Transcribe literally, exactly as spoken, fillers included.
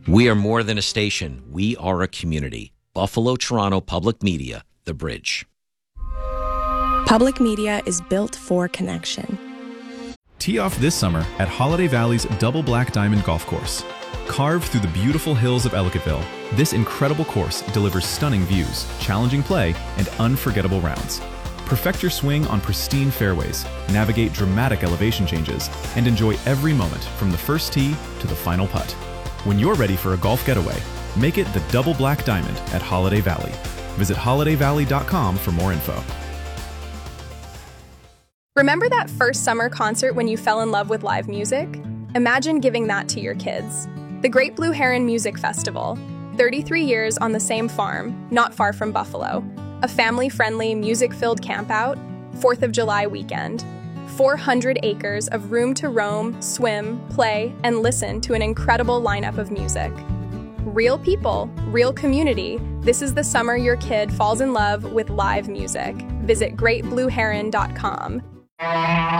We are more than a station. We are a community. Buffalo Toronto Public Media, The Bridge. Public media is built for connection. Tee off this summer at Holiday Valley's Double Black Diamond Golf Course. Carved through the beautiful hills of Ellicottville, this incredible course delivers stunning views, challenging play, and unforgettable rounds. Perfect your swing on pristine fairways, navigate dramatic elevation changes, and enjoy every moment from the first tee to the final putt. When you're ready for a golf getaway, make it the Double Black Diamond at Holiday Valley. Visit holiday valley dot com for more info. Remember that first summer concert when you fell in love with live music? Imagine giving that to your kids. The Great Blue Heron Music Festival, thirty-three years on the same farm, not far from Buffalo. A family-friendly, music-filled campout, fourth of July weekend. four hundred acres of room to roam, swim, play, and listen to an incredible lineup of music. Real people, real community. This is the summer your kid falls in love with live music. Visit great blue heron dot com.